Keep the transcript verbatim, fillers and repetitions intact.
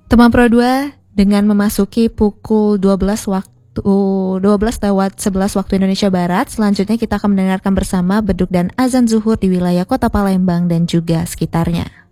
Teman Pro dua, dengan memasuki pukul dua belas waktu dua belas lewat sebelas waktu Indonesia Barat, selanjutnya kita akan mendengarkan bersama beduk dan azan zuhur di wilayah Kota Palembang dan juga sekitarnya.